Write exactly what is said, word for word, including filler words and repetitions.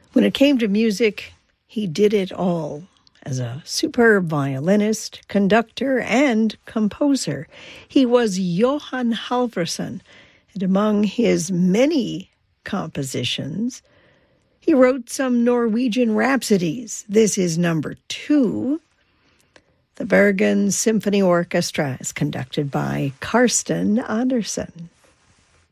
When it came to music, he did it all. As a superb violinist, conductor, and composer, he was Johan Halvorsen, and among his many compositions, he wrote some Norwegian rhapsodies. This is number two. The Bergen Symphony Orchestra is conducted by Karsten Andersen.